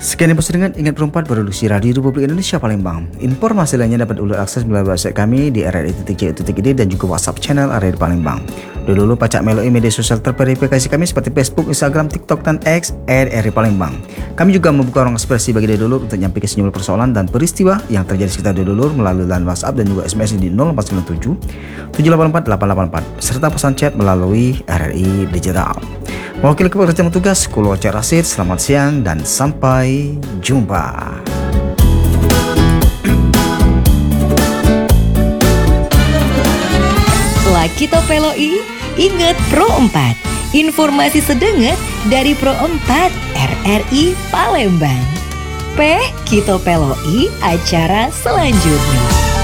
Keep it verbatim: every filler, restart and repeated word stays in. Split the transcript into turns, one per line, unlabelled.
Sekian info dengan Ingat Pro empat Produksi Radio Republik Indonesia Palembang. Informasi lainnya dapat ulur akses melalui website kami di r r i titik c titik i d dan juga WhatsApp channel R R I Palembang. Dulu pacak meloi media sosial terverifikasi kami seperti Facebook, Instagram, TikTok, dan X R R I Palembang. Kami juga membuka ruang ekspresi bagi dulur untuk menyampaikan sejumlah persoalan dan peristiwa yang terjadi sekitar dulur melalui line WhatsApp dan juga S M S di nol empat sembilan tujuh tujuh delapan empat delapan delapan empat serta pesan chat melalui R R I Digital. Mewakili pekerja tugas, Kulo Cak Rasid, selamat siang dan sampai jumpa.
Lakito Peloi, ingat Pro empat. Informasi sedenget dari Pro empat R R I Palembang. P Kito Peloi acara selanjutnya.